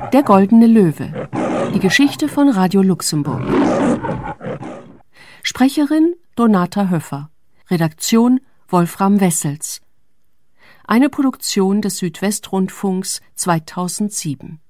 Der Goldene Löwe. Die Geschichte von Radio Luxemburg. Sprecherin Donata Höffer. Redaktion Wolfram Wessels. Eine Produktion des Südwestrundfunks 2007.